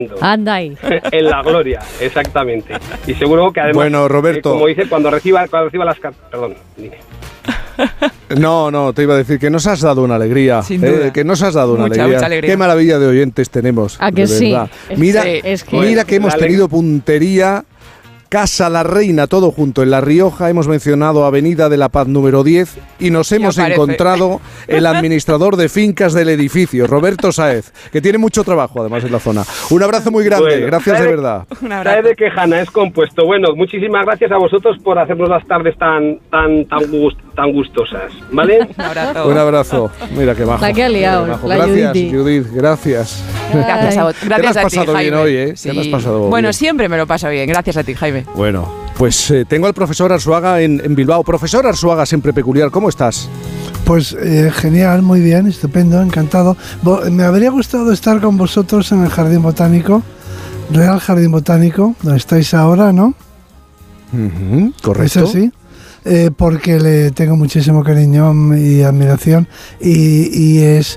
Anda ahí. En la gloria, exactamente. Y seguro que además, bueno, Roberto, como dice, cuando reciba las cartas... Perdón, dime. No, te iba a decir que nos has dado una alegría. Que nos has dado mucha alegría. Qué maravilla de oyentes tenemos. ¿A que sí? Mira, mira que hemos Dale. tenido puntería. Casa La Reina, todo junto en La Rioja, hemos mencionado Avenida de la Paz número 10 y nos hemos encontrado el administrador de fincas del edificio, Roberto Sáez, que tiene mucho trabajo además en la zona. Un abrazo muy grande, Bueno, gracias de verdad. ¿Sabes de qué, Hanna? Es compuesto. Bueno, muchísimas gracias a vosotros por hacernos las tardes tan gustosas, ¿vale? Un abrazo. Mira qué bajo. La que ha liado, la Gracias, Judith. Judith, gracias. Gracias a vos. Te lo has Gracias a ti, pasado bien Jaime. hoy, ¿eh? Sí. Te lo has pasado Bueno, bien. siempre me lo paso bien. Gracias a ti, Jaime. Bueno, pues tengo al profesor Arzuaga en Bilbao. Profesor Arzuaga, siempre peculiar, ¿cómo estás? Pues genial, muy bien, estupendo, encantado. Me habría gustado estar con vosotros en el Jardín Botánico, Real Jardín Botánico, donde estáis ahora, ¿no? Correcto. ¿Es así? Porque le tengo muchísimo cariño y admiración y es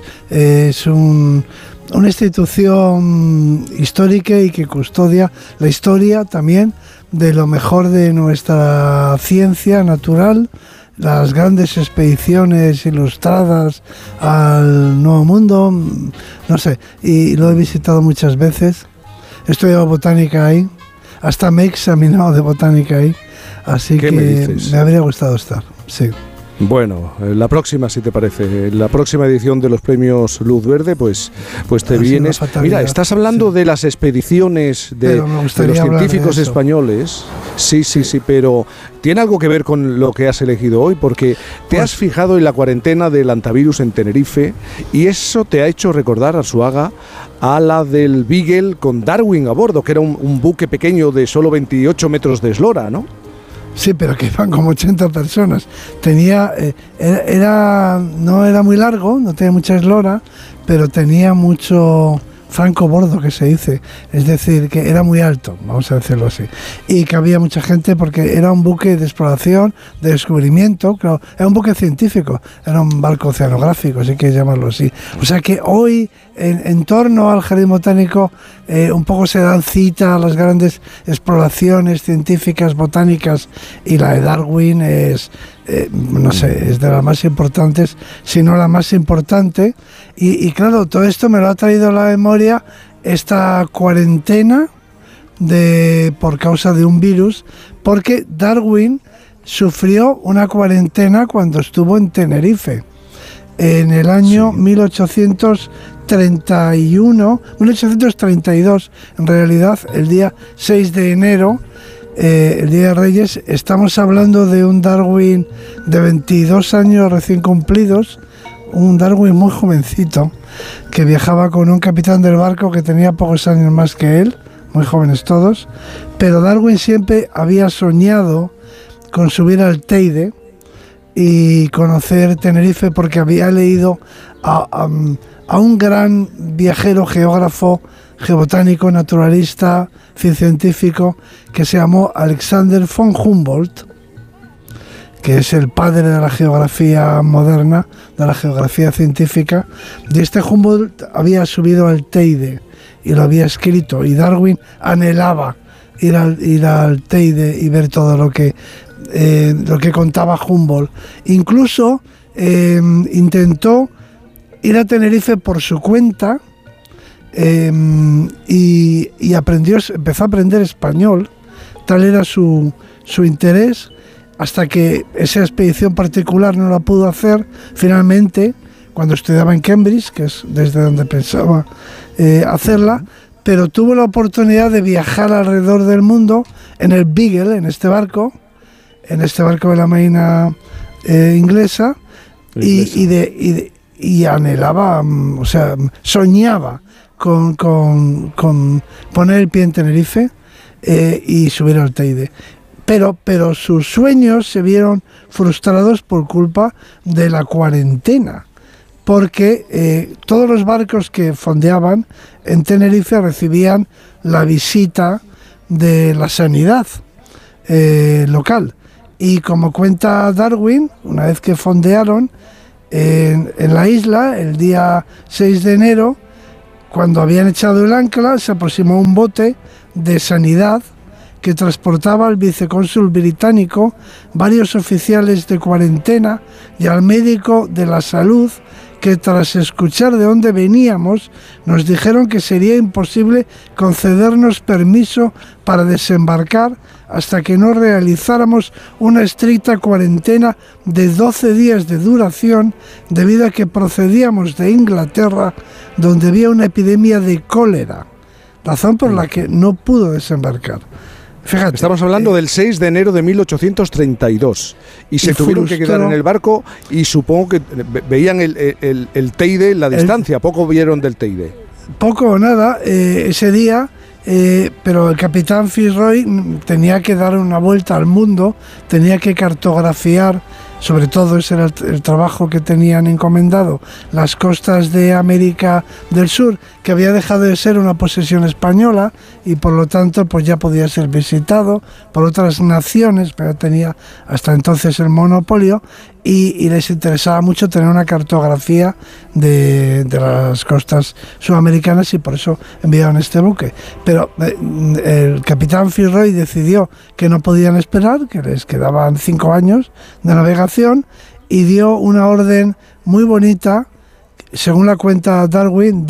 una institución histórica y que custodia la historia también de lo mejor de nuestra ciencia natural, las grandes expediciones ilustradas al Nuevo Mundo, no sé, y lo he visitado muchas veces, he estudiado botánica ahí, hasta me he examinado de botánica ahí, así que me habría gustado estar, sí. Bueno, la próxima, si te parece, la próxima edición de los premios Luz Verde, pues te vienes. Mira, estás hablando de las expediciones de los científicos españoles. Sí, pero tiene algo que ver con lo que has elegido hoy, porque te has fijado en la cuarentena del antivirus en Tenerife y eso te ha hecho recordar, Arzuaga, a la del Beagle con Darwin a bordo, que era un buque pequeño de solo 28 metros de eslora, ¿no? Sí, pero que iban como 80 personas. Tenía, no era muy largo, no tenía mucha eslora, pero tenía mucho franco bordo, que se dice. Es decir, que era muy alto, vamos a decirlo así. Y que había mucha gente porque era un buque de exploración, de descubrimiento, claro, era un buque científico, era un barco oceanográfico, si hay que llamarlo así. O sea que hoy, en torno al Jardín Botánico, un poco se dan cita a las grandes exploraciones científicas, botánicas, y la de Darwin es, no sé, es de las más importantes, si no la más importante, y claro, todo esto me lo ha traído a la memoria esta cuarentena por causa de un virus, porque Darwin sufrió una cuarentena cuando estuvo en Tenerife, en el año 1832, en realidad, el día 6 de enero, el Día de Reyes. Estamos hablando de un Darwin de 22 años recién cumplidos, un Darwin muy jovencito, que viajaba con un capitán del barco que tenía pocos años más que él, muy jóvenes todos, pero Darwin siempre había soñado con subir al Teide y conocer Tenerife, porque había leído a un gran viajero, geógrafo, geobotánico, naturalista, científico, que se llamó Alexander von Humboldt, que es el padre de la geografía moderna, de la geografía científica. Y este Humboldt había subido al Teide y lo había escrito, y Darwin anhelaba ir al Teide y ver todo lo que contaba Humboldt. Incluso intentó ir a Tenerife por su cuenta, y empezó a aprender español. Tal era su interés, hasta que esa expedición particular no la pudo hacer finalmente cuando estudiaba en Cambridge, que es desde donde pensaba hacerla, pero tuvo la oportunidad de viajar alrededor del mundo en el Beagle, en este barco de la Marina inglesa, y anhelaba, o sea, soñaba con poner el pie en Tenerife y subir al Teide. Pero sus sueños se vieron frustrados por culpa de la cuarentena, porque todos los barcos que fondeaban en Tenerife recibían la visita de la sanidad local. Y como cuenta Darwin, una vez que fondearon en la isla, el día 6 de enero, cuando habían echado el ancla, se aproximó un bote de sanidad que transportaba al vicecónsul británico, varios oficiales de cuarentena y al médico de la salud, que tras escuchar de dónde veníamos, nos dijeron que sería imposible concedernos permiso para desembarcar hasta que no realizáramos una estricta cuarentena de 12 días de duración, debido a que procedíamos de Inglaterra, donde había una epidemia de cólera, razón por la que no pudo desembarcar. Fíjate, estamos hablando del 6 de enero de 1832 y se tuvieron que quedar en el barco y supongo que veían el Teide en la distancia, poco vieron del Teide. Poco o nada ese día, pero el capitán Fitzroy tenía que dar una vuelta al mundo, tenía que cartografiar, sobre todo ese era el trabajo que tenían encomendado, las costas de América del Sur, que había dejado de ser una posesión española y por lo tanto pues ya podía ser visitado por otras naciones, pero tenía hasta entonces el monopolio y les interesaba mucho tener una cartografía de las costas sudamericanas y por eso enviaron este buque. Pero el capitán Fitzroy decidió que no podían esperar, que les quedaban 5 años de navegación y dio una orden muy bonita. Según la cuenta Darwin,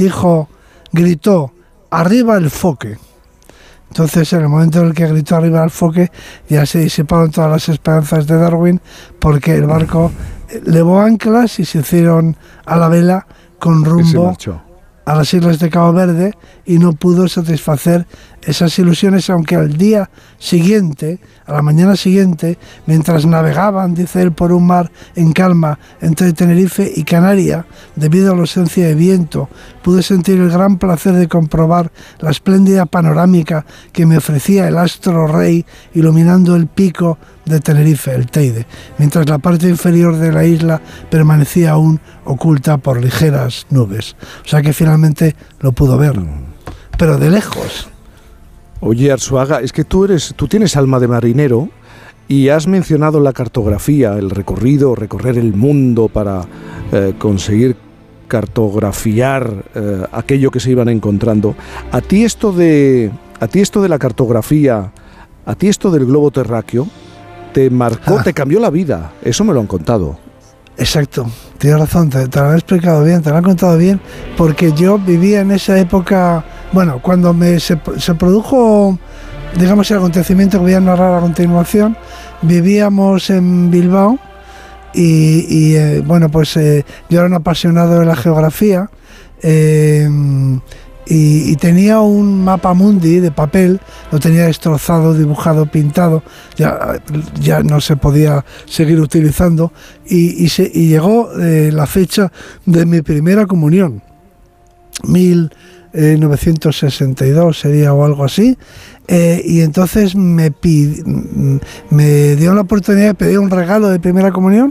gritó, arriba el foque. Entonces, en el momento en el que gritó arriba el foque, ya se disiparon todas las esperanzas de Darwin, porque el barco levó anclas y se hicieron a la vela con rumbo a las islas de Cabo Verde y no pudo satisfacer esas ilusiones, aunque al día siguiente, a la mañana siguiente, mientras navegaban, dice él, por un mar en calma entre Tenerife y Canarias, debido a la ausencia de viento, pude sentir el gran placer de comprobar la espléndida panorámica que me ofrecía el astro rey iluminando el pico de Tenerife, el Teide, mientras la parte inferior de la isla permanecía aún oculta por ligeras nubes. O sea que finalmente lo pudo ver, pero de lejos. Oye, Arzuaga, es que tú tienes alma de marinero y has mencionado la cartografía, el recorrer el mundo para conseguir cartografiar aquello que se iban encontrando. A ti esto de la cartografía, a ti esto del globo terráqueo, te marcó, te cambió la vida. Eso me lo han contado. Exacto, tienes razón, te lo han explicado bien, te lo han contado bien, porque yo vivía en esa época, bueno, cuando se produjo, digamos, el acontecimiento que voy a narrar a continuación, vivíamos en Bilbao y bueno, pues yo era un apasionado de la geografía y tenía un mapa mundi de papel, lo tenía destrozado, dibujado, pintado, ya no se podía seguir utilizando y llegó la fecha de mi primera comunión, 1962 sería o algo así, y entonces me dio la oportunidad de pedir un regalo de primera comunión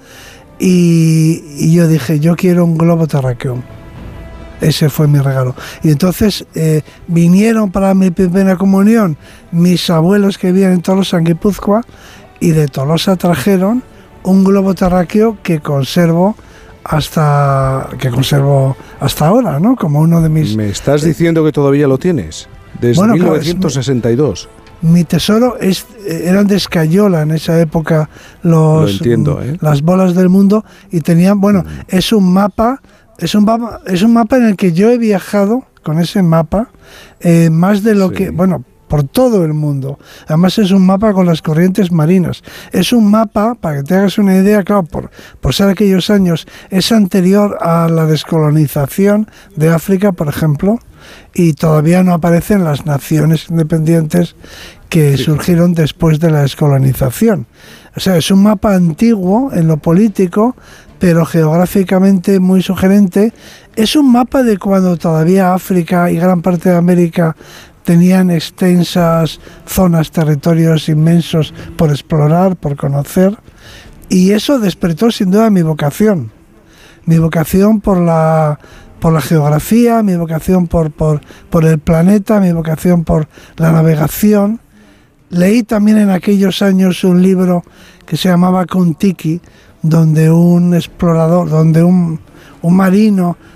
y yo dije, yo quiero un globo terráqueo. Ese fue mi regalo. Y entonces vinieron para mi primera comunión mis abuelos que vivían en Tolosa, en Guipúzcoa, y de Tolosa trajeron un globo terráqueo que conservo hasta ahora, ¿no? Como uno de mis... ¿Me estás diciendo que todavía lo tienes? Desde 1962. Mi tesoro eran de escayola en esa época las bolas del mundo y tenían, es un mapa en el que yo he viajado con ese mapa más de lo que, por todo el mundo. Además es un mapa con las corrientes marinas. Es un mapa, para que te hagas una idea, claro, por ser aquellos años, es anterior a la descolonización de África, por ejemplo, y todavía no aparecen las naciones independientes que surgieron después de la descolonización. O sea, es un mapa antiguo en lo político, pero geográficamente muy sugerente. Es un mapa de cuando todavía África y gran parte de América tenían extensas zonas, territorios inmensos por explorar, por conocer, y eso despertó sin duda mi vocación por la geografía, mi vocación por el planeta, mi vocación por la navegación. Leí también en aquellos años un libro que se llamaba Kon-Tiki, donde un explorador, donde un marino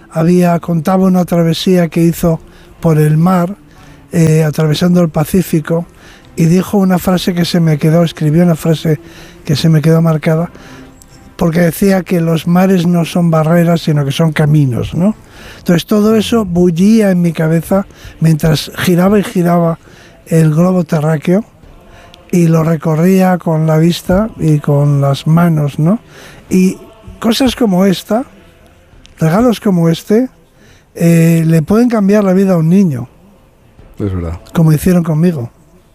contaba una travesía que hizo por el mar, atravesando el Pacífico, y dijo una frase que escribió una frase que se me quedó marcada, porque decía que los mares no son barreras, sino que son caminos, ¿no? Entonces todo eso bullía en mi cabeza mientras giraba y giraba el globo terráqueo, y lo recorría con la vista y con las manos, ¿no? Y cosas como esta, regalos como este, le pueden cambiar la vida a un niño. Es verdad. Como hicieron conmigo.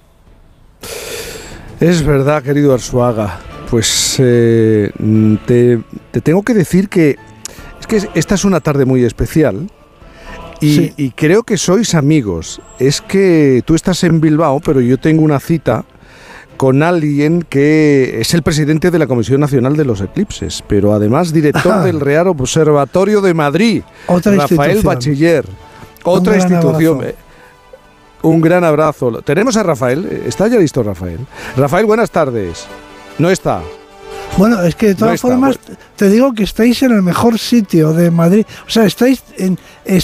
Es verdad, querido Arzuaga. Pues te tengo que decir que es que esta es una tarde muy especial y creo que sois amigos. Es que tú estás en Bilbao, pero yo tengo una cita con alguien que es el presidente de la Comisión Nacional de los Eclipses, pero además director del Real Observatorio de Madrid, Rafael Bachiller. Otra institución. Un gran abrazo. Tenemos a Rafael. ¿Está ya listo Rafael? Rafael, buenas tardes. No está. Bueno, es que de todas formas te digo que estáis en el mejor sitio de Madrid. O sea, estáis en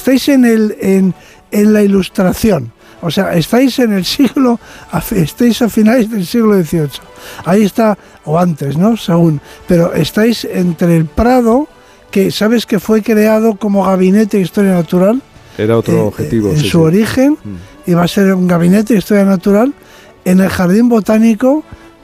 la Ilustración. O sea, estáis en el estáis a finales del siglo XVIII. Ahí está, o antes, ¿no? Según. Pero estáis entre el Prado, que sabes que fue creado como gabinete de historia natural. Era otro objetivo. En su origen, iba a ser un gabinete de historia natural, en el Jardín Botánico,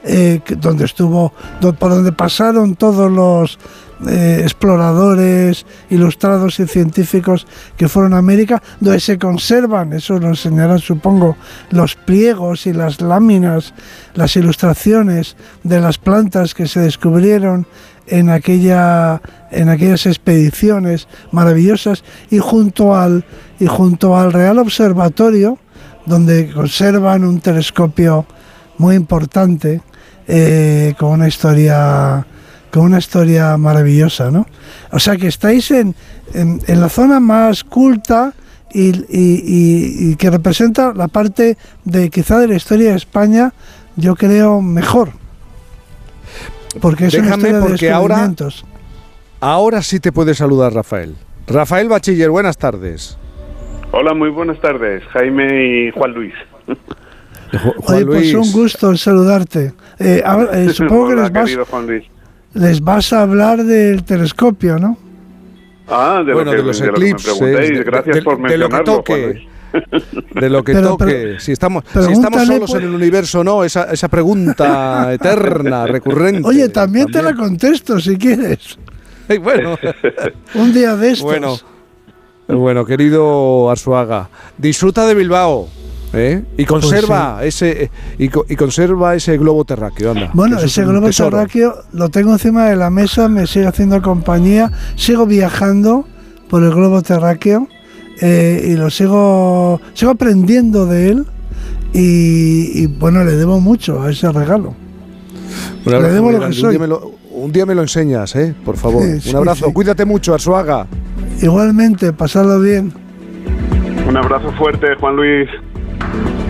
por donde pasaron todos los exploradores, ilustrados y científicos que fueron a América, donde se conservan, eso lo enseñarán supongo, los pliegos y las láminas, las ilustraciones de las plantas que se descubrieron en aquellas expediciones maravillosas, y junto al Real Observatorio, donde conservan un telescopio muy importante, con una historia maravillosa, ¿no? O sea que estáis en la zona más culta y que representa la parte quizá de la historia de España, yo creo, mejor. Porque es una historia de descubrimientos. Ahora sí te puede saludar Rafael. Rafael Bachiller, buenas tardes. Hola, muy buenas tardes, Jaime y Juan Luis. Oye, pues un gusto saludarte. Supongo que les vas a hablar del telescopio, ¿no? De los eclipses. Gracias por mencionarlo, Juan Luis. De lo que toque. Si estamos solos en el universo, ¿no? Esa pregunta eterna, recurrente. Oye, también te la contesto si quieres. Bueno. Un día de estos. Bueno, querido Arzuaga, disfruta de Bilbao. Y conserva ese globo terráqueo, anda. Bueno, ese globo terráqueo lo tengo encima de la mesa, me sigue haciendo compañía, sigo viajando por el globo terráqueo, y lo sigo aprendiendo de él, y bueno, le debo mucho a ese regalo. Le debo lo que soy. Un día me lo enseñas, por favor. Un abrazo, cuídate mucho, Arzuaga. Igualmente, pasadlo bien. Un abrazo fuerte, Juan Luis.